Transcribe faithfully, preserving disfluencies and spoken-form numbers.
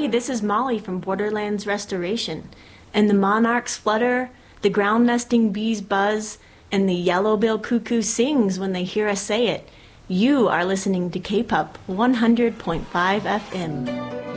Hey, this is Molly from Borderlands Restoration. And the monarchs flutter, the ground nesting bees buzz, and the yellow-billed cuckoo sings when they hear us say it. You are listening to K-P U B one hundred point five F M.